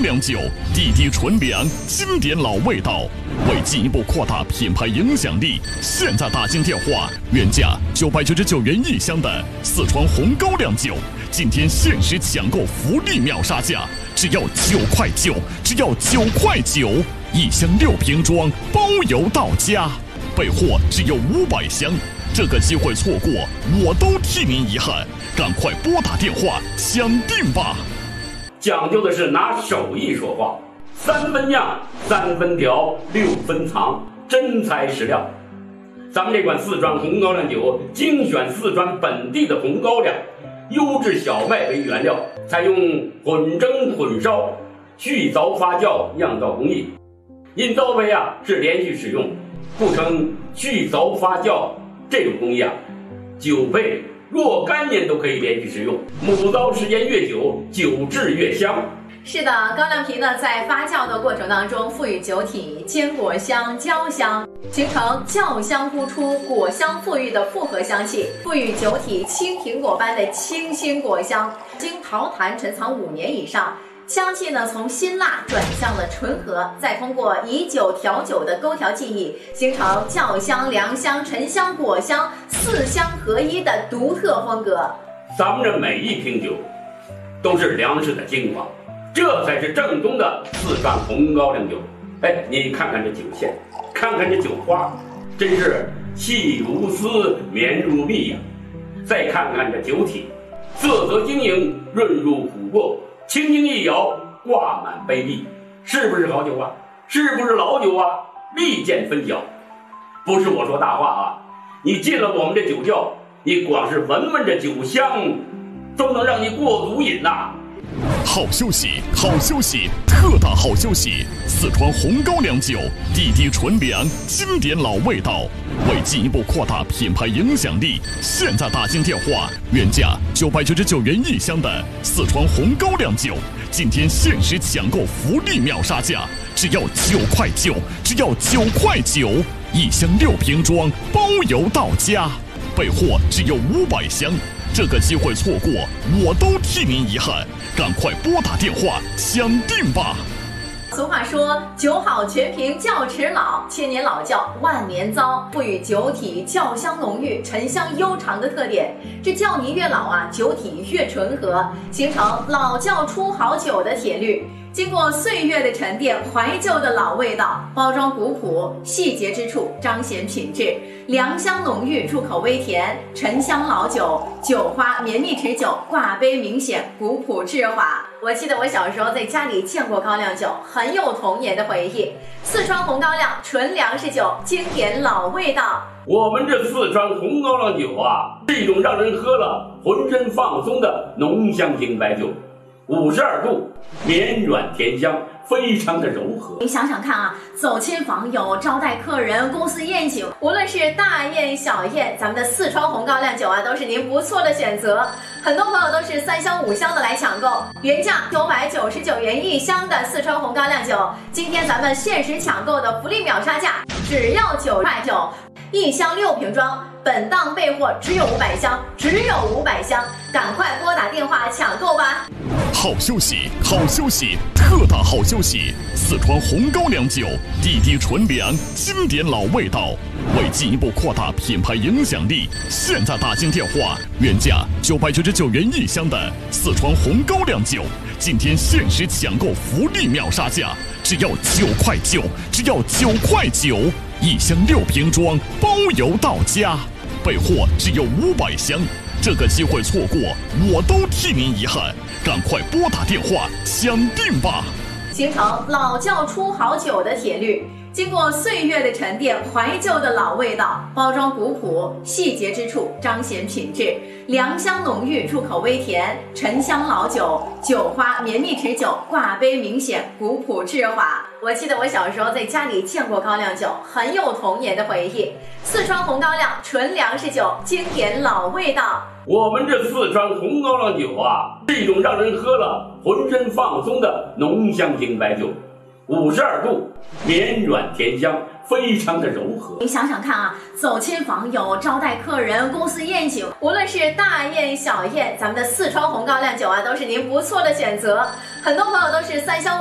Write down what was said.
粱酒，地低纯粮，经典老味道。为进一步扩大品牌影响力，现在打进电话，原价999元1箱的四川红高粱酒，今天限时抢购福利秒杀价，只要9块9，只要9块9，1箱6瓶装，包邮到家。备货只有500箱，这个机会错过，我都替您遗憾。赶快拨打电话抢定吧！ 讲究的是拿手艺说话，3分酿，3分调，6分藏，真材实料。咱们这款四川红高粱酒精选四川本地的红高粱，优质小麦为原料，采用混蒸混烧、续凿发酵酿造工艺。因造杯是连续使用，故称续凿发酵。这种工艺酒杯若干年都可以连续使用，母糟时间越久，酒质越香。 是的，高粱皮呢，在发酵的过程当中，赋予酒体坚果香、焦香，形成酵香突出、果香馥郁的复合香气，赋予酒体青苹果般的清新果香。经陶坛陈藏5年以上，香气呢从辛辣转向了醇和，再通过以酒调酒的勾调技艺，形成酵香、凉香、沉香、果香4香合一的独特风格。 咱们这每一瓶酒都是粮食的精华，这才是正宗的四川红高粱酒。你看看这酒线，看看这酒花，真是细如丝，绵如蜜呀！再看看这酒体，色泽晶莹，润入琥珀，轻轻一摇，挂满杯壁，是不是好酒啊？是不是老酒啊？立见分晓。不是我说大话你进了我们这酒窖，你光是闻闻这酒香，都能让你过足瘾呐！ 好消息，好消息，特大好消息！四川红高粱酒，地低纯粮，经典老味道。为进一步扩大品牌影响力，现在打进电话，原价999元1箱的四川红高粱酒，今天限时抢购福利秒杀价，只要9块9，只要9块9，1箱6瓶装，包邮到家。备货只有500箱，这个机会错过，我都替您遗憾。赶快拨打电话抢定吧！ 俗话说，酒好全凭窖池老，千年老窖万年糟，赋予酒体窖香浓郁、沉香悠长的特点。这窖泥越老酒体越醇和，形成老窖出好酒的铁律。经过岁月的沉淀，怀旧的老味道，包装古朴，细节之处彰显品质，凉香浓郁，入口微甜，沉香老酒，酒花绵密持久，挂杯明显，古朴致华。我记得我小时候在家里见过高粱酒，很有童年的回忆。四川红高粱纯粮食酒，经典老味道。 我们这四川红高粱酒是一种让人喝了浑身放松的浓香型白酒，52度，绵软甜香，非常的柔和。 你想想看走亲访友、招待客人、公司宴请，无论是大宴小宴，咱们的四川红高粱酒都是您不错的选择。很多朋友都是3箱5箱的来抢购，原价999元1箱的四川红高粱酒，今天咱们限时抢购的福利秒杀价，只要9块9，1箱6瓶装。本档备货只有500箱，只有500箱，赶快拨打电话抢购吧！ 好消息，好消息，特大好消息！四川红高粱酒，地低纯粮，经典老味道。为进一步扩大品牌影响力，现在打进电话，原价999元1箱的四川红高粱酒，今天限时抢购福利秒杀价，只要9块9，只要9块9，1箱6瓶装，包邮到家。备货只有500箱，这个机会错过，我都替您遗憾。赶快拨打电话抢定吧！ 形成老窖出好酒的铁律，经过岁月的沉淀，怀旧的老味道，包装古朴，细节之处彰显品质，凉香浓郁，入口微甜，沉香老酒，酒花绵密持久，挂杯明显，古朴致华。我记得我小时候在家里见过高粱酒，很有童年的回忆。四川红高粱纯粮食酒，经典老味道。 我们这四川红高粱酒是一种让人喝了浑身放松的浓香型白酒，52度，绵软甜香，非常的柔和。 你想想看走亲访友、招待客人、公司宴请，无论是大宴小宴，咱们的四川红高粱酒都是您不错的选择。很多朋友都是3箱